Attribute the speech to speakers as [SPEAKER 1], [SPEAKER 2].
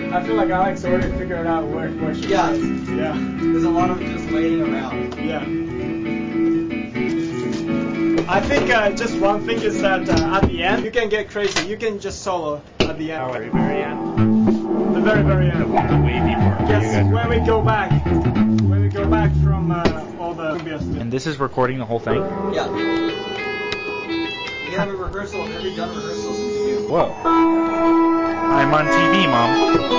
[SPEAKER 1] I feel like Alex already figured out where she is.
[SPEAKER 2] Yeah.
[SPEAKER 1] Yeah.
[SPEAKER 2] There's a lot of just waiting around.
[SPEAKER 1] Yeah. I think just one thing is that at the end you can get crazy. You can just solo at the end.
[SPEAKER 3] Oh, at the very end?
[SPEAKER 1] The very, very end.
[SPEAKER 3] The wavy part.
[SPEAKER 1] Yes, when we go back. When we go back from all the previous.
[SPEAKER 3] And this is recording the whole thing?
[SPEAKER 2] Yeah. We have a rehearsal of every done rehearsal since June.
[SPEAKER 3] Whoa. I'm on TV, Mom.